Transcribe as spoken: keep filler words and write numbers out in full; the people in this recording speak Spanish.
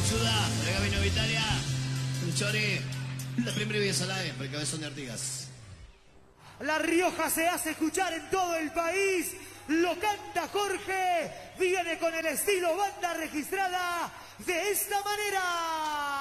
Ayuda, por acá vino Vitalia, el Chori, la primera vez a la E, por el Cabezón de Artigas. La Rioja se hace escuchar en todo el país, lo canta Jorge, viene con el estilo banda registrada de esta manera.